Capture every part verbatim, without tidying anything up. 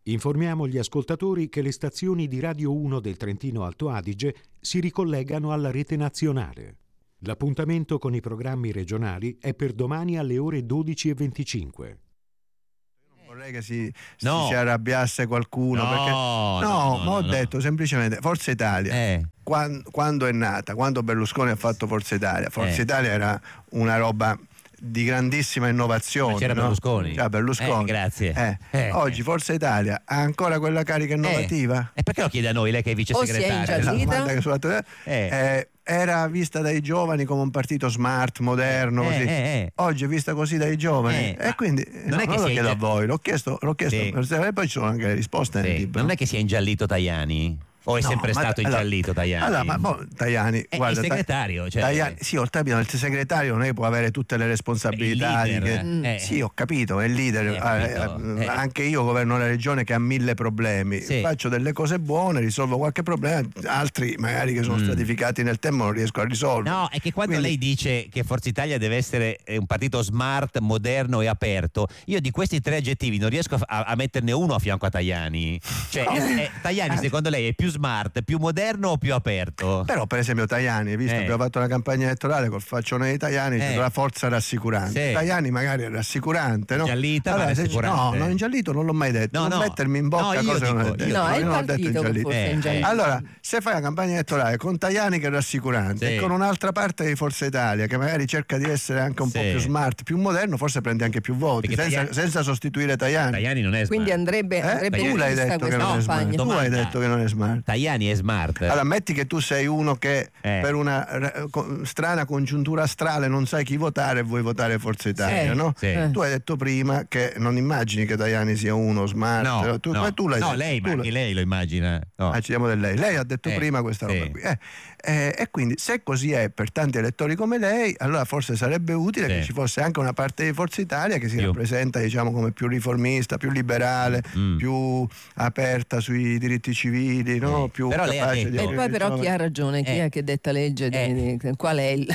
Informiamo gli ascoltatori che le stazioni di Radio uno del Trentino Alto Adige si ricollegano alla rete nazionale. L'appuntamento con i programmi regionali è per domani alle ore dodici e venticinque. Vorrei che si, no. si arrabbiasse qualcuno, no, perché no, no, no, ma no, ho no. detto semplicemente Forza Italia Eh. quando, quando è nata, quando Berlusconi ha fatto Forza Italia, Forza Eh. Italia era una roba di grandissima innovazione. Ma c'era no? Berlusconi. C'era Berlusconi. Eh, grazie. Eh. Eh. Oggi Forza Italia ha ancora quella carica innovativa? E perché lo chiede a noi, lei che è vice O si è segretaria? ingiallita? La domanda che sulla te- Eh. eh, era vista dai giovani come un partito smart, moderno, Eh, così. eh, eh. Oggi è vista così dai giovani, Eh, e ma quindi non no, è che non lo sia chiedo a ingi- voi, l'ho chiesto, l'ho chiesto Sì. e poi ci sono anche le risposte nel Sì. libro. Non è che sia ingiallito Tajani? O è No, sempre ma- stato allora- ingiallito Tajani? Allora, ma mo, Tajani, È guarda, il segretario, cioè- Tajani, sì, ho capito, il segretario non è che può avere tutte le responsabilità. Il leader, di che- eh. Sì, ho capito, è il leader. Eh, ho capito. eh, Eh. Anche io governo una regione che ha mille problemi. Sì. Faccio delle cose buone, risolvo qualche problema, altri magari che sono Mm. stratificati nel tempo non riesco a risolvere. No, è che quando Quindi- lei dice che Forza Italia deve essere eh, un partito smart, moderno e aperto, io di questi tre aggettivi non riesco a, a metterne uno a fianco a Tajani. Cioè, eh, eh, Tajani secondo lei è più smart, più moderno o più aperto? Però per esempio Tajani, hai visto, Eh. abbiamo fatto una campagna elettorale col faccione di Tajani, Eh. c'è la forza rassicurante. Sì. Tajani magari è rassicurante, no? Ingiallita, ma se- rassicurante. No, non ingiallito non l'ho mai detto. No, non no. mettermi in bocca No, io cose che non dico, ho detto. io- No, è Io il non ho detto partito che ingiallito. forse è Eh, ingiallito. Allora, se fai la campagna elettorale con Tajani che è rassicurante Sì. e con un'altra parte di Forza Italia che magari cerca di essere anche un Sì. po' più smart, più moderno, forse prendi anche più voti, Perché senza, Tajani- senza sostituire Tajani. Tajani non è smart. Quindi andrebbe, Eh? andrebbe Tu l'hai rivista detto che questa non è smart. campagna. Tu hai Domanda. detto che non è smart. Tajani è smart. Allora, ammetti che tu sei uno che Eh. per una eh, co- strana congiuntura astrale non sai chi votare e vuoi votare Forza Italia, Sì. no? Sì. Eh. Tu hai detto prima che non immagini che Tajani sia uno smart. No, tu, no, tu l'hai no detto. lei, ma Tu anche l'hai- lei lo immagina. No. Ah, ci diamo del lei. Lei ha detto Eh, prima questa sì. roba qui. Eh, eh, e quindi se così è per tanti elettori come lei, allora forse sarebbe utile Sì. che ci fosse anche una parte di Forza Italia che si Più. rappresenta, diciamo, come più riformista, più liberale, Mm. più aperta sui diritti civili, no? Sì. Più Però lei ha capace detto- di E aprire poi i però chi giovani. ha ragione, chi Eh. è che detta legge, di- Eh. di- qual è il,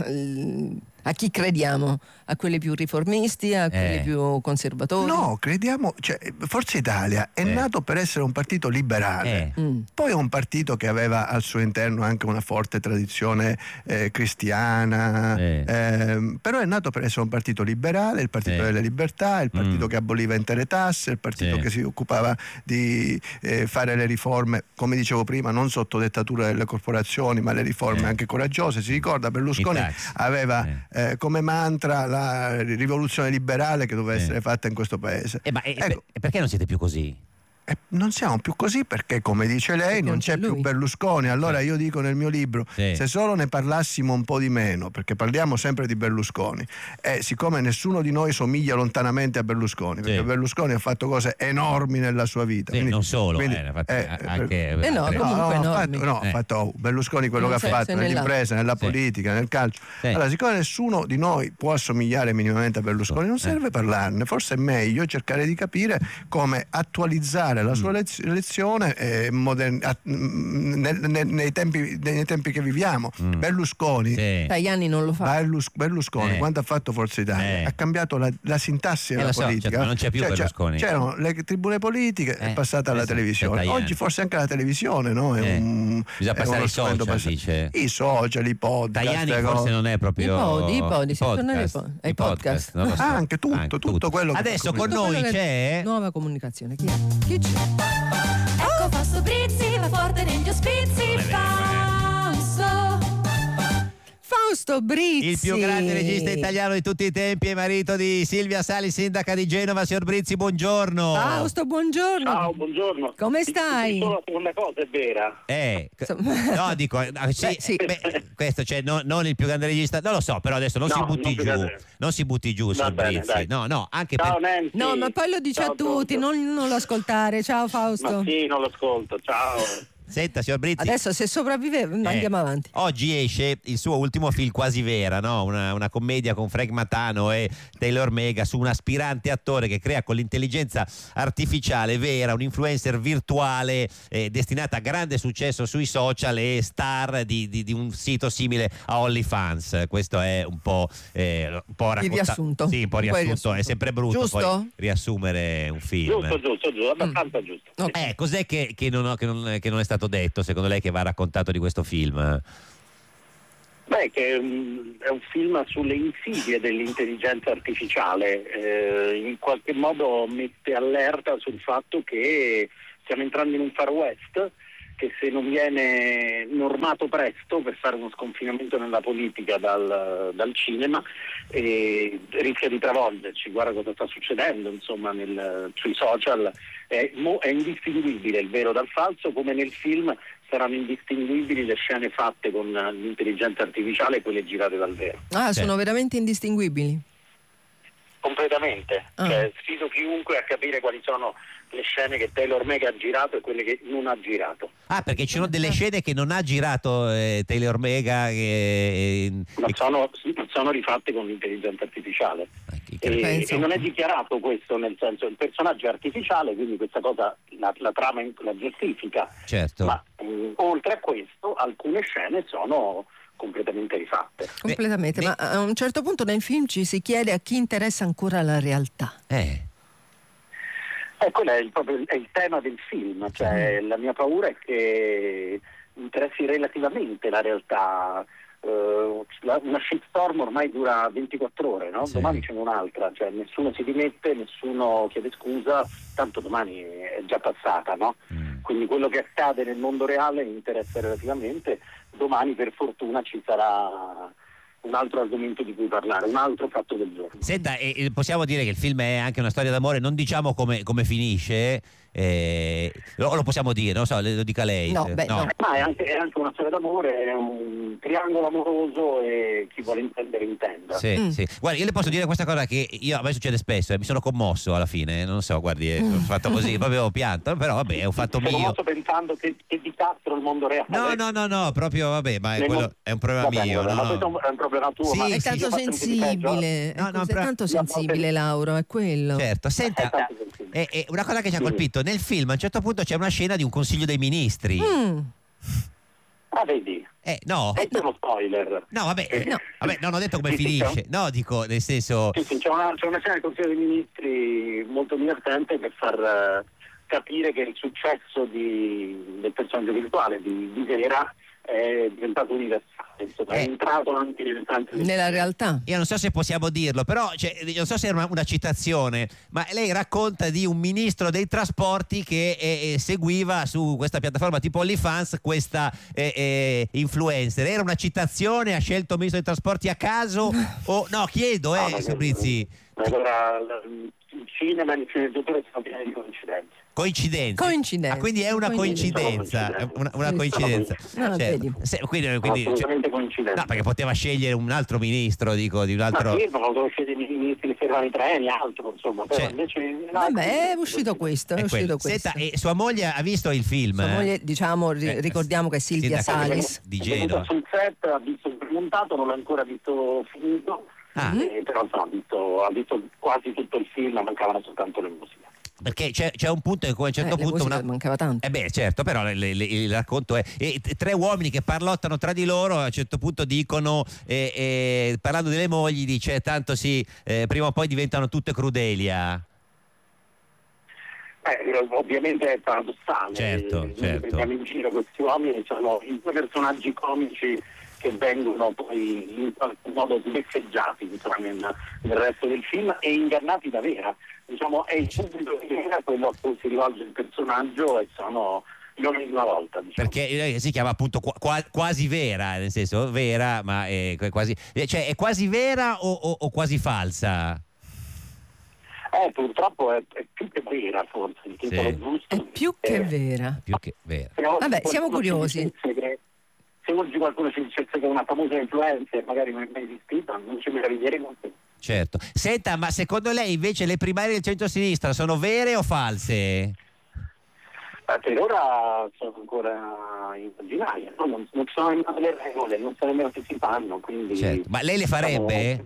il- a chi crediamo? A quelli più riformisti, a quelli Eh. più conservatori? No, crediamo, cioè, Forza Italia è Eh. nato per essere un partito liberale. Eh. Mm. Poi è un partito che aveva al suo interno anche una forte tradizione eh, cristiana, Eh. ehm, però è nato per essere un partito liberale, il partito Eh. delle libertà, il partito Mm. che aboliva intere tasse, il partito Sì. che si occupava di eh, fare le riforme, come dicevo prima, non sotto dettatura delle corporazioni, ma le riforme Eh. anche coraggiose. Si ricorda, Berlusconi I tax. aveva Eh. eh, come mantra la rivoluzione liberale che doveva Sì. essere fatta in questo paese. Eh, ma e- Ecco, e perché non siete più così? eh, non siamo più così perché, come dice lei, Perché non non c'è c'è più lui. Berlusconi. Allora io dico nel mio libro, Sì. se solo ne parlassimo un po' di meno, perché parliamo sempre di Berlusconi, e siccome nessuno di noi somiglia lontanamente a Berlusconi, perché Sì. Berlusconi ha fatto cose enormi nella sua vita. Sì, quindi- non solo, quindi, eh, ne ha fatti eh, anche Eh no, altre- No, comunque no, ha enormi. fatto, no, Eh. ha fatto oh, Berlusconi quello In che ha un senso fatto e nell'altro. nell'impresa, nella Sì. politica, nel calcio. Sì. Allora, siccome nessuno di noi può assomigliare minimamente a Berlusconi, non Eh. serve parlarne, forse è meglio cercare di capire come attualizzare la Mm. sua lez- lezione eh, modern- a- mm, nel- nel- nei, tempi, nei tempi che viviamo. Mm. Berlusconi. Sì. Tajani non lo fa. Berlus- Berlusconi, Eh. quando ha fatto Forza Italia, Eh. ha cambiato la, la sintassi Eh, della lo so, politica. certo, ma non c'è più Cioè, c'è- Berlusconi. C'erano le tribune politiche, è Eh, passata alla adesso c'è televisione. Tajani. Oggi forse anche la televisione, no? È Eh. un, Bisogna è passare uno ai strumento social, passato. dice. I social, i podcast. Tajani le forse cose. non è proprio I podi, i podi, si torna ai po- ai I podcast. non lo so. Ah, anche tutto, Anche tutto quello che Adesso fa con comunicare. noi Quello che- c'è Nuova comunicazione. Chi è? Chi c'è? Ecco Fausto Brizzi, va forte negli ospizi. Non è vero, Fausto. Fausto Brizzi. il più grande regista italiano di tutti i tempi e marito di Silvia Sali, sindaca di Genova. Signor Brizzi, buongiorno. Fausto, buongiorno. Ciao, buongiorno. Come stai? Solo la seconda cosa è vera. Eh, c- Insomma- no, dico, eh, sì, Beh, sì. beh, questo cioè no- non il più grande regista, non lo so, però adesso non No, si non butti più giù, grande. non si butti giù, Va signor bene, Brizzi. dai. No, no, anche Ciao per Nancy. No, ma poi lo dice Ciao a tutti, tutto. non, non lo ascoltare. Ciao Fausto. Ma sì, non lo ascolto. Ciao. Senta, signor Brizzi. Adesso se sopravvive andiamo eh, avanti. Oggi esce il suo ultimo film Quasi Vera, no? una, una commedia con Frank Matano e Taylor Mega su un aspirante attore che crea con l'intelligenza artificiale vera un influencer virtuale eh, destinata a grande successo sui social e star di, di, di un sito simile a OnlyFans. Questo è un po', eh, un po' racconta- il riassunto. Sì, un po' riassunto. riassunto. È sempre brutto giusto? poi riassumere un film. Giusto, giusto, giusto, abbastanza mm. giusto. Okay. Eh, cos'è che, che, non ho, che, non, che non è stato detto secondo lei che va raccontato di questo film? Beh, che um, è un film sulle insidie dell'intelligenza artificiale, eh, in qualche modo mette allerta sul fatto che stiamo entrando in un far west che se non viene normato presto per fare uno sconfinamento nella politica dal, dal cinema eh, rischia di travolgerci. Guarda cosa sta succedendo insomma nel, sui social, è, è indistinguibile il vero dal falso, come nel film saranno indistinguibili le scene fatte con l'intelligenza artificiale e quelle girate dal vero. Ah, Sì. sono veramente indistinguibili? Completamente, Ah. cioè, sfido chiunque a capire quali sono le scene che Taylor Mega ha girato e quelle che non ha girato. Ah, perché ci sono delle scene che non ha girato eh, Taylor Mega e, Ma e- sono, sono rifatte con l'intelligenza artificiale. che- E, penso. e non è dichiarato questo, nel senso il personaggio è artificiale, quindi questa cosa la, la trama in- la giustifica. certo. Ma mh, oltre a questo alcune scene sono completamente rifatte. Completamente, Beh, ma a un certo punto nel film ci si chiede a chi interessa ancora la realtà. Eh. E quello è il, proprio, è il tema del film, cioè la mia paura è che interessi relativamente la realtà. Uh, la, una shitstorm ormai dura ventiquattro ore, no? Sì. Domani c'è un'altra, cioè nessuno si dimette, nessuno chiede scusa, tanto domani è già passata, no? Mm. Quindi quello che accade nel mondo reale interessa relativamente, domani per fortuna ci sarà un altro argomento di cui parlare, un altro fatto del giorno. Senta, e, e possiamo dire che il film è anche una storia d'amore, non diciamo come, come finisce, eh, lo, lo possiamo dire, non so, lo dica lei. No, se- beh, no. Ma è anche, è anche una storia d'amore, è un triangolo amoroso e chi vuole intendere intenda. Sì, Mm. sì. Guardi, io le posso dire questa cosa che io, a me succede spesso, eh, mi sono commosso alla fine, non so, guardi, eh, ho fatto così, proprio ho pianto, però vabbè, è un fatto Sono mio. molto pensando che, che disastro il mondo reale. No, no, no, no, proprio vabbè, ma è, Nel quello, mo- è un problema Va bene, mio. va bene, no, ma no. questo è un problema tuo. Sì, ma È sì, io tanto faccio anche di peggio. sensibile, No, è no, così- però- tanto Io a volte- sensibile Lauro, è quello. Certo, senta, È tanto sensibile. e, e una cosa che ci ha Sì. colpito, nel film a un certo punto c'è una scena di un consiglio dei ministri. Mm. Ah, vedi, Eh, no, questo è uno spoiler. no, vabbè, Eh, no, vabbè, non ho detto come Sì, sì, finisce, no, dico, nel senso... Sì, sì, c'è una, c'è una scena del Consiglio dei Ministri molto divertente per far eh, capire che il successo di, del personaggio virtuale di, di Vera è diventato universale, insomma, Eh. è entrato anche nel Nella realtà. Io non so se possiamo dirlo, però cioè, non so se era una, una citazione, ma lei racconta di un ministro dei trasporti che eh, eh, seguiva su questa piattaforma tipo OnlyFans questa eh, eh, influencer. Era una citazione? Ha scelto il ministro dei trasporti a caso? O no, chiedo, eh, No, signor Brizzi. Allora, l- il cinema e il sceneggiatore sono pieni di coincidenze. Coincidenza. Coincidenza. Ah, quindi è una coincidenza. Coincidenza. Una, una Sì, coincidenza. sono coincidenze. Certo. vedi. Se- quindi, quindi, cioè, Assolutamente coincidenze. no, perché poteva scegliere un altro ministro, dico, di un altro. Ma sì, ma lo scegliere i ministri che fermano i treni, altro, insomma. Però Cioè- invece, no, Vabbè, è uscito questo, è È uscito quello. questo. Senta, e sua moglie ha visto il film? Sua moglie, diciamo, ri- Eh, ricordiamo che è Silvia sindaco Salis. di È venuta Genova. sul set, ha visto il premontato, non l'ha ancora visto finito, Ah. eh, però insomma, ha, visto, ha visto quasi tutto il film, mancavano soltanto le musiche. Perché c'è, c'è un punto in cui a un certo Eh, le punto musiche una... mancava tanto. Eh beh, certo, però le- le- le- il racconto è e t- tre uomini che parlottano tra di loro, a un certo punto dicono, eh, eh, parlando delle mogli, dice tanto sì, eh, prima o poi diventano tutte Crudelia. Eh, ovviamente è paradossale, Certo, Noi certo. prendiamo in giro questi uomini, sono i due personaggi comici che vengono poi in qualche modo sbeffeggiati insomma, nel, nel resto del film e ingannati da Vera. Diciamo, è il pubblico di Vera quello a cui si rivolge il personaggio e sono gli uomini di una volta. Diciamo. Perché eh, si chiama appunto qua- qua- quasi vera, nel senso vera, ma è que- quasi, eh, cioè è quasi vera o, o- o quasi falsa? Eh, purtroppo è, è più che vera forse il titolo Sì. giusto. È più che Eh, vera. Più che vera. se oggi Vabbè, siamo qualcuno curiosi. ci dicesse che- se oggi qualcuno ci dicesse che è una famosa influencer magari non è mai esistita, non ci meraviglieremo. Certo. Senta, ma secondo lei invece le primarie del centro-sinistra sono vere o false? Ma per ora sono ancora immaginarie, no? non, non sono nemmeno le regole, non so nemmeno se si fanno, quindi... Certo. Ma lei le farebbe?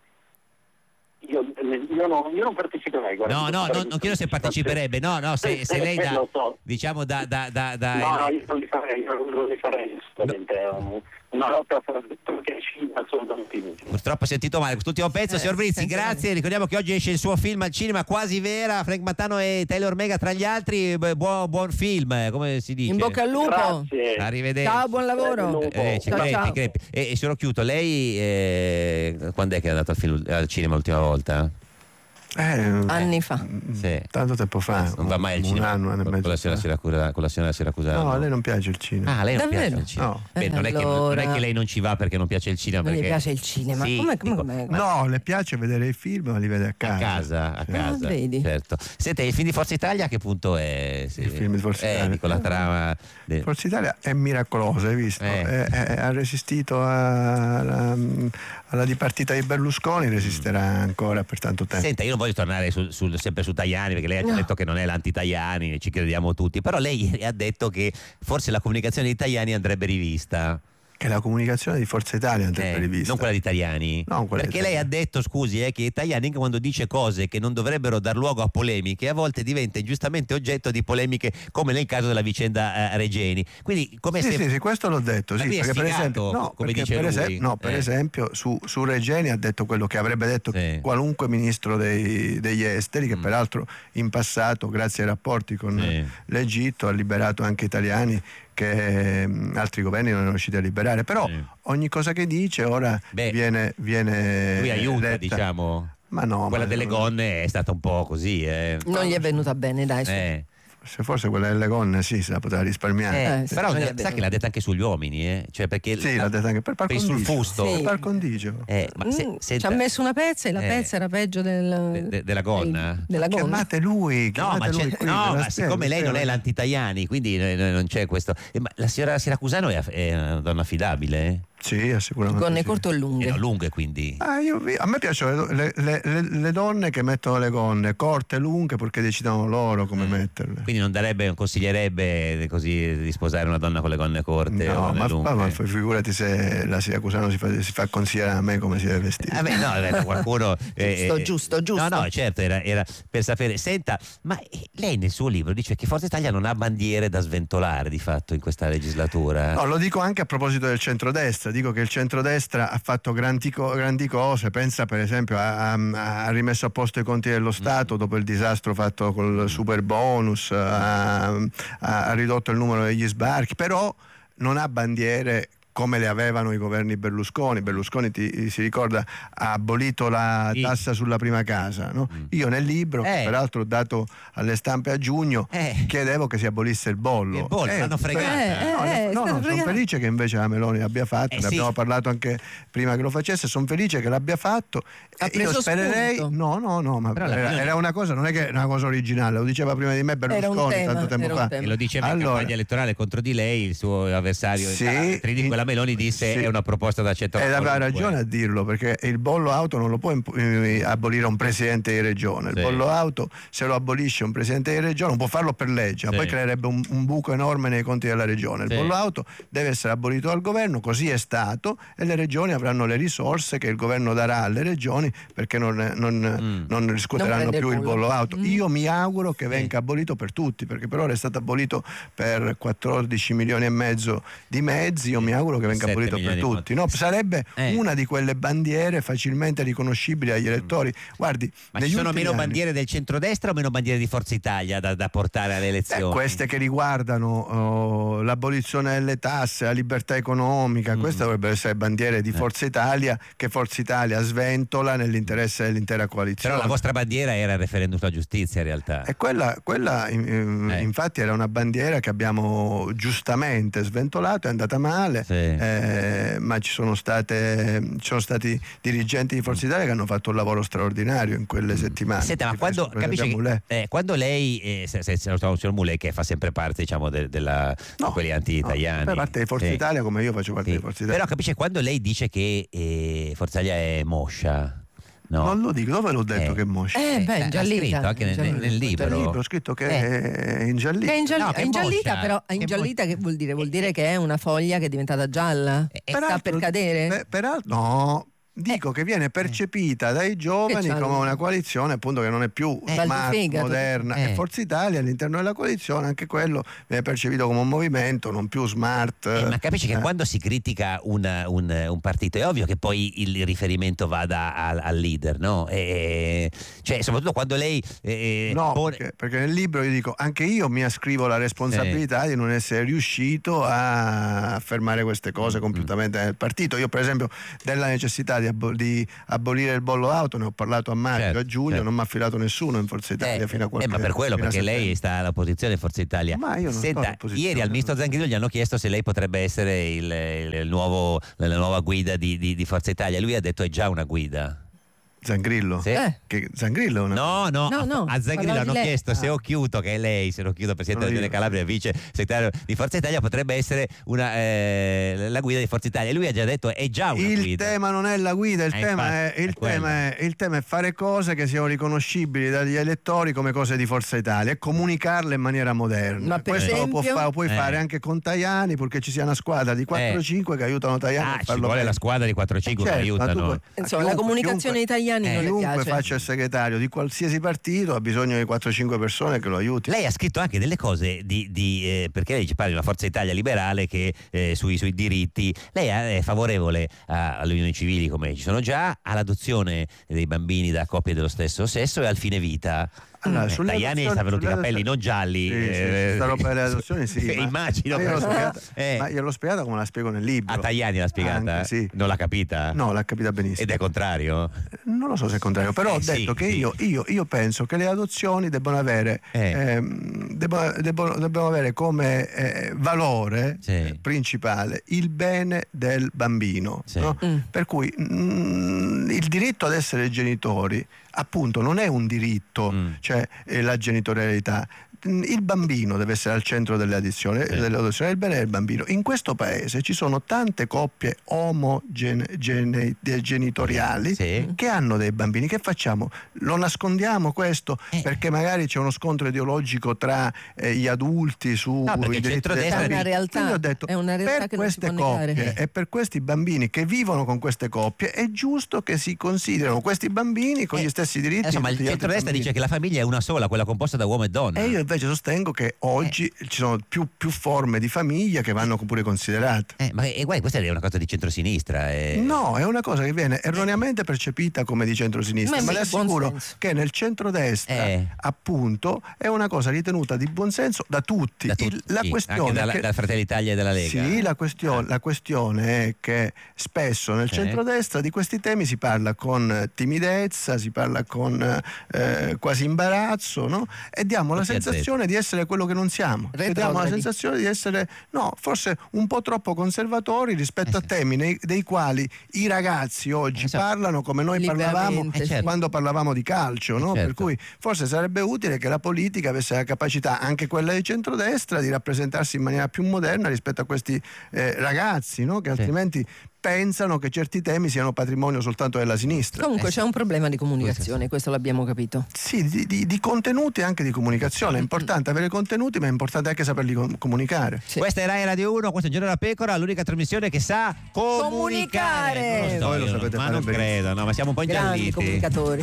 Io, io, non, io non parteciperei. Guarda, No, no, non, non chiedo se parteciperebbe, no, no, se, se lei da, Lo so. diciamo da... da, da, da No, no, io non li farei, io non li farei assolutamente, è un- una lotta perché il cinema assolutamente inutile. Purtroppo ho sentito male quest'ultimo pezzo, Eh, signor Brizzi, senti grazie. male. Ricordiamo che oggi esce il suo film al cinema, Quasi Vera, Frank Matano e Taylor Mega tra gli altri. Beh, buon, buon film, eh, come si dice. In bocca al lupo. Grazie. Arrivederci. Ciao, buon lavoro. Eh, ci Ciao, crepi, ciao. crepi. E, e signor Chiuto, lei eh, quando è che è andato al, film- al cinema l'ultima volta? Eh, Anni fa. Sì. Tanto tempo fa, Non va mai al un cinema anno, un anno e con mezzo la signora fa. Siracusa- con la signora Siracusano. No, a lei non piace il cinema. Ah, a lei non Davvero? piace il cinema. No. Beh, non, è che, non Allora- è che lei non ci va perché non piace il cinema. Non gli perché... piace il cinema. Sì, Come, come, dico, come? No, le piace vedere i film, ma li vede a casa. A casa, a Sì. casa. Ah, vedi. Certo. Senta, il film di Forza Italia a che punto è? Sì. Il film di Forza eh, Italia. dico la trama. de- Forza Italia è miracolosa, hai visto? Eh. È- è- ha resistito a- alla, alla dipartita di Berlusconi, resisterà ancora per tanto tempo. Senta, io non voglio tornare sul- sul- sempre su Tajani perché lei ha già No. detto che non è l'anti-Tajani, ci crediamo tutti, però lei ieri ha detto che forse la comunicazione di Tajani andrebbe rivista. Che la comunicazione di Forza Italia andrebbe Eh, rivista. non quella di Tajani. Non quella di perché lei ha Tajani. detto, scusi, eh, che Tajani anche quando dice cose che non dovrebbero dar luogo a polemiche, a volte diventa ingiustamente oggetto di polemiche, come nel caso della vicenda eh, Regeni. Quindi, come Sì, se... sì, sì, questo l'ho detto. Ma Sì, lui è perché per sfigato, esempio, no, come perché dice per lui. esempio, no, per Eh. esempio su, su Regeni ha detto quello che avrebbe detto Sì. qualunque ministro dei- degli esteri, che Mm. peraltro in passato, grazie ai rapporti con Sì. l'Egitto, ha liberato anche italiani che mm, altri governi non erano riusciti a liberare. Però Sì. ogni cosa che dice ora Beh, viene, viene Lui aiuta, letta. diciamo. Ma no, Quella ma- delle gonne è stata un po' così, eh. Non gli è venuta bene, dai. su. Eh. Se forse quella delle gonne sì, se la poteva risparmiare. Eh, sì, però non gli è sa venuta. che l'ha detta anche sugli uomini, eh? Cioè perché Sì, l'ha detta anche per par per il condicio. sulfusto. Sì. Per par condicio. Eh, ma se- Mm, senta- ci ha messo una pezza e la Eh. pezza era peggio del, De- de- della gonna? Della gonna. Chiamate lui, No, chiamate ma, lui c'è- qui, no, ve la ma spiego, siccome lei non è spiego. l'anti-Tajani, quindi eh, non c'è questo. Eh, ma la signora Siracusano è, è una donna affidabile? Eh? Sì, sicuramente. Gonne sì. corte o E lunghe? no, lunghe quindi. Ah, io vi- a me piacciono le, le- le- le donne che mettono le gonne corte, lunghe, perché decidono loro come Mm. metterle. Quindi non darebbe, non consiglierebbe così di sposare una donna con le gonne corte o No, le ma, lunghe. ma- ma figurati se la Siracusano si fa, si fa consigliare a me come si deve vestire. Ah, beh, no, eh, qualcuno eh, Giusto, eh, giusto, giusto. No, no, certo, era, era per sapere. Senta, ma eh, lei nel suo libro dice che Forza Italia non ha bandiere da sventolare di fatto in questa legislatura. No, lo dico anche a proposito del centrodestra, dico che il centrodestra ha fatto grandi, co- grandi cose, pensa per esempio ha, ha- ha rimesso a posto i conti dello Stato dopo il disastro fatto col super bonus, ha, ha ridotto il numero degli sbarchi, però non ha bandiere come le avevano i governi Berlusconi. Berlusconi, ti, si ricorda, ha abolito la Sì. tassa sulla prima casa, no? Mm. Io nel libro, che Eh. peraltro ho dato alle stampe a giugno, Eh. chiedevo che si abolisse il bollo. Il bollo, l'hanno fregata. Eh, No, eh, no, è no, stato sono fregato. felice che invece la Meloni l'abbia fatto, Eh, ne sì. abbiamo parlato anche prima che lo facesse, sono felice che l'abbia fatto. Ha E io preso spererei, spunto. no, no, no, ma Però la era, Meloni- era una cosa, non è che è una cosa originale, lo diceva prima di me Berlusconi tema, tanto tempo era un fa. tema. E lo diceva in Allora- campagna elettorale contro di lei, il suo avversario Sì, Trini, quella Meloni disse sì. è una proposta da accettare. Ed aveva ragione a dirlo, perché il bollo auto non lo può imp- eh, abolire un presidente di regione. Il Sì. bollo auto, se lo abolisce un presidente di regione, non può farlo per legge, ma Sì. poi creerebbe un, un buco enorme nei conti della regione. Il Sì. bollo auto deve essere abolito dal governo, così è stato, e le regioni avranno le risorse che il governo darà alle regioni, perché non, non, Mm. non riscuoteranno Non prende più il il bollo. bollo auto. Mm. Io mi auguro che Sì. venga abolito per tutti, perché per ora è stato abolito per quattordici milioni e mezzo di mezzi. Io mi auguro che venga sette abolito per milioni di tutti. No, sarebbe Eh. una di quelle bandiere facilmente riconoscibili agli elettori. Guardi, Ma ci negli sono ultimi meno anni- bandiere del centrodestra o meno bandiere di Forza Italia da, da portare alle eh, elezioni? queste che riguardano oh, l'abolizione delle tasse, la libertà economica, Mm. queste dovrebbero essere bandiere di Forza Italia, che Forza Italia sventola nell'interesse dell'intera coalizione. Però la vostra bandiera era il referendum sulla giustizia in realtà. E quella, quella, in- Eh. infatti era una bandiera che abbiamo giustamente sventolato, è andata male, Sì. eh, ma ci sono, state, ci sono stati dirigenti di Forza Italia che hanno fatto un lavoro straordinario in quelle settimane. Senta, ma Ti quando, penso, per capisce esempio, che, Mulè. eh, quando lei, eh, se, se, se lo trovo il signor Mulè che fa sempre parte diciamo de- della, di No, quelli anti-italiani. no, fa parte di Forza Sì. Italia come io faccio parte Sì. di Forza Italia. Però capisce quando lei dice che eh, Forza Italia è moscia. No. Non lo dico, dove l'ho detto Eh. che è moscia? Eh, beh, Ha ingiallita. scritto anche nel, nel, nel libro. Nel libro ho scritto che Eh. è ingiallita. Che è ingiallita, No, che è ingiallita moscia. però è Che ingiallita che vuol dire? Vuol dire che è una foglia che è diventata gialla? Eh, Sta Peraltro- per cadere? per- peraltro, no. Dico che viene percepita dai giovani Che c'ha- come una coalizione appunto che non è più Eh. Mal smart, di fegato. moderna Eh. e Forza Italia all'interno della coalizione anche quello viene percepito come un movimento non più smart. Eh, ma capisci che Eh. quando si critica un, un- un partito è ovvio che poi il riferimento vada al, al leader, no? E, cioè, soprattutto quando lei eh, No, pone- perché, perché nel libro io dico anche io mi ascrivo la responsabilità di non essere riuscito a affermare queste cose compiutamente nel partito. Io per esempio della necessità di, abo- di abolire il bollo auto ne ho parlato a maggio, Certo, a giugno, certo. non mi ha affilato nessuno in Forza Italia Eh, fino a eh, qualche ma per quello, fino a perché lei settembre. sta all'opposizione di Forza Italia. Ma io non sto Senta, all'opposizione. ieri al ministro Zangrillo gli hanno chiesto se lei potrebbe essere il, il- il nuovo, la nuova guida di, di- di Forza Italia. Lui ha detto è già una guida. Zangrillo? Sì. Eh. Che Zangrillo è una... No, no, No, no, a Zangrillo parlava hanno di lei. chiesto se Ah. Occhiuto, che è lei, se Occhiuto, presidente Sono della Regione io. Calabria, vice segretario di Forza Italia, potrebbe essere una, eh, la guida di Forza Italia. E lui ha già detto è già una Il guida. tema non è la guida, il, Eh, tema, infatti, è, il, è quello. tema è, il tema è fare cose che siano riconoscibili dagli elettori come cose di Forza Italia e comunicarle in maniera moderna. Ma per Questo lo, può esempio? fa- lo puoi Eh. fare anche con Tajani, purché ci sia una squadra di quattro cinque che aiutano Tajani Ah, a ci farlo vuole bene. la squadra di quattro cinque Certo, che ma tu aiutano. puoi- Insomma, chiunque- la comunicazione chiunque- italiani non le Chiunque piace. faccia il segretario di qualsiasi partito ha bisogno di quattro cinque persone che lo aiuti. Lei ha scritto anche delle cose di, di, eh, perché lei ci parla di una Forza Italia liberale che eh, sui, sui diritti. Lei è favorevole a- alle unioni civili come ci sono già, all'adozione dei bambini da coppie dello stesso sesso e al fine vita. Allora, Eh, sulle Tajani adozioni- sta venuti i sulle capelli non adozioni- gialli. Sì, sì, eh, sì, sta roba delle adozioni sì, ma- immagino. ma io l'ho però. spiegata, Eh, ma io l'ho spiegata come la spiego nel libro. a Tajani l'ha spiegata? Anche, sì. Non l'ha capita? No, l'ha capita benissimo. Ed è contrario? Non lo so se è il contrario, però Eh, ho detto sì, che sì. io, io- io penso che le adozioni debbano avere, Eh. ehm, debbono, debbono- debbano avere come eh, valore Sì. eh, principale il bene del bambino. Sì. No? Mm. Per cui mm, il diritto ad essere genitori appunto non è un diritto, Mm. cioè eh, la genitorialità. Il bambino deve essere al centro delle adozioni, Sì. delle adozioni, il bene del bambino. In questo paese ci sono tante coppie omogenitoriali Sì. che hanno dei bambini. Che facciamo? Lo nascondiamo questo Eh. perché magari c'è uno scontro ideologico tra eh, gli adulti su No, perché i il diritti dei centrodestra- È una bambini. realtà, Quindi ho detto, è una realtà per che non si queste può negare. coppie e per questi bambini che vivono con queste coppie è giusto che si considerino questi bambini con Eh, gli stessi diritti. Insomma, di il tutti gli altri centrodestra bambini. dice che la famiglia è una sola, quella composta da uomo e donna. E io invece sostengo che oggi ci sono più, più forme di famiglia che vanno pure considerate. Eh, ma eh, guarda, questa è una cosa di centrosinistra. eh. No, è una cosa che viene erroneamente percepita come di centrosinistra, Ma ma, sì, le buon assicuro senso. che nel centrodestra, Eh. appunto, è una cosa ritenuta di buonsenso da tutti. Da Il- tutti, la sì, questione anche dalla, è che- dalla Fratelli d'Italia e della Lega. Sì, la questione, la questione è che spesso nel Sì. centrodestra di questi temi si parla con timidezza, si parla con eh, quasi imbarazzo, no? E diamo la Tutti a sensazione di essere quello che non siamo. Cioè, diamo la Retrogradi. sensazione di essere, no, forse un po' troppo conservatori rispetto Eh, a sì. temi nei- dei quali i ragazzi oggi Esatto. parlano come noi parlavamo Liberamente, Eh, certo. quando parlavamo di calcio, no? Certo. Per cui forse sarebbe utile che la politica avesse la capacità, anche quella di centrodestra, di rappresentarsi in maniera più moderna rispetto a questi eh, ragazzi, no? Che Sì. altrimenti pensano che certi temi siano patrimonio soltanto della sinistra. Comunque Eh, c'è un problema di comunicazione, questo l'abbiamo capito. Sì, di, di- di contenuti e anche di comunicazione. È importante avere contenuti, ma è importante anche saperli com- comunicare. Sì. Questa è Rai Radio uno, questo è Giorno della Pecora, l'unica trasmissione che sa comunicare. Comunicare. Non lo so, Voi lo io, sapete ma fare non benissimo. credo, no, ma siamo un po' Grandi ingialliti. comunicatori.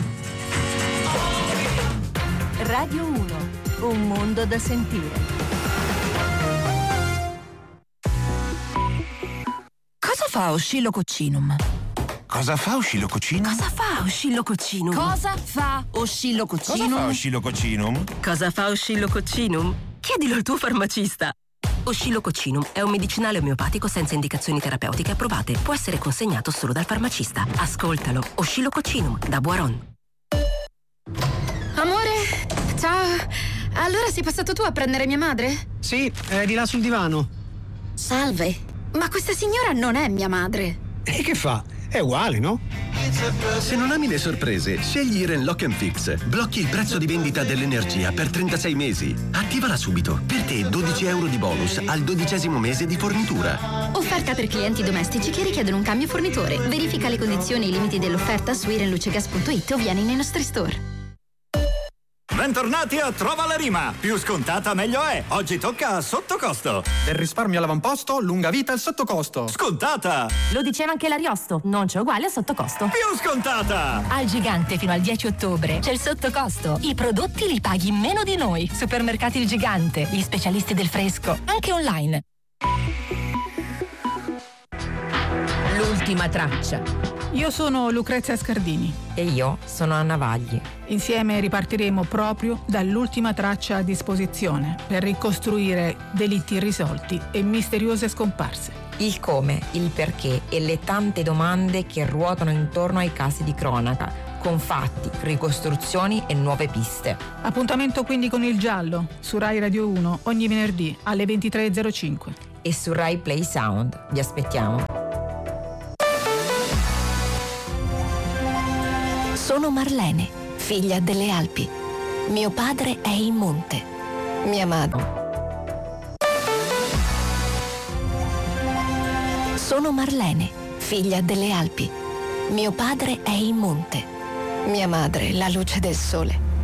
Radio uno, un mondo da sentire. Cosa fa Oscillococcinum? Cosa fa Oscillococcinum? Cosa fa Oscillococcinum? Cosa fa? Oscillococcinum? Cosa fa Oscillococcinum? Cosa fa Oscillococcinum? Chiedilo al tuo farmacista. Oscillococcinum è un medicinale omeopatico senza indicazioni terapeutiche approvate. Può essere consegnato solo dal farmacista. Ascoltalo. Oscillococcinum da Boiron. Amore, ciao. Allora sei passato tu a prendere mia madre? Sì, è di là sul divano. Salve. Ma questa signora non è mia madre. E che fa? È uguale, no? Se non ami le sorprese, scegli Iren Lock and Fix. Blocchi il prezzo di vendita dell'energia per trentasei mesi. Attivala subito. Per te dodici euro di bonus al dodicesimo mese di fornitura. Offerta per clienti domestici che richiedono un cambio fornitore. Verifica le condizioni e i limiti dell'offerta su irenlucegas punto it o vieni nei nostri store. Bentornati a Trova la Rima. Più scontata meglio è. Oggi tocca a sottocosto. Del risparmio all'avamposto, lunga vita al sottocosto. Scontata. Lo diceva anche l'Ariosto, non c'è uguale a sottocosto. Più scontata. Al Gigante fino al dieci ottobre c'è il sottocosto. I prodotti li paghi meno di noi. Supermercati Il Gigante, gli specialisti del fresco, anche online. L'ultima traccia. Io sono Lucrezia Scardini. E io sono Anna Vagli. Insieme ripartiremo proprio dall'ultima traccia a disposizione per ricostruire delitti irrisolti e misteriose scomparse. Il come, il perché e le tante domande che ruotano intorno ai casi di cronaca, con fatti, ricostruzioni e nuove piste. Appuntamento quindi con Il Giallo su Rai Radio uno ogni venerdì alle ventitré e zero cinque. E su Rai Play Sound. Vi aspettiamo. Sono Marlene, figlia delle Alpi. Mio padre è il monte. Mia madre. Sono Marlene, figlia delle Alpi. Mio padre è il monte. Mia madre, la luce del sole.